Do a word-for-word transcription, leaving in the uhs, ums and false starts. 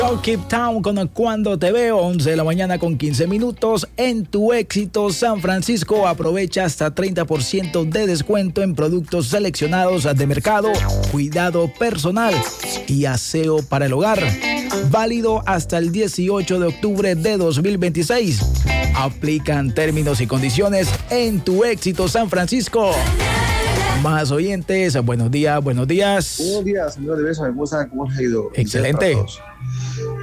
Keep Town con Cuando Te Veo, once de la mañana con quince minutos. En Tu Éxito San Francisco, aprovecha hasta treinta por ciento de descuento en productos seleccionados de mercado, cuidado personal y aseo para el hogar. Válido hasta el dieciocho de octubre de dos mil veintiséis. Aplican términos y condiciones en Tu Éxito San Francisco. Más oyentes, buenos días, buenos días. Buenos días, señor de Besa, ¿cómo está? ¿Cómo les ha ido? Excelente.